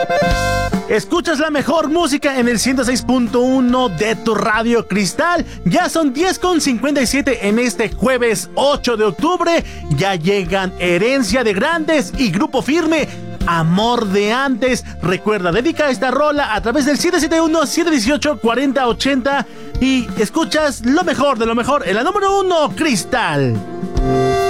Escuchas la mejor música en el 106.1 de tu radio Cristal. Ya son 10:57 en este jueves 8 de octubre. Ya llegan Herencia de Grandes y Grupo Firme, Amor de Antes. Recuerda, dedica esta rola a través del 771-718-4080 y escuchas lo mejor de lo mejor en la número 1 Cristal.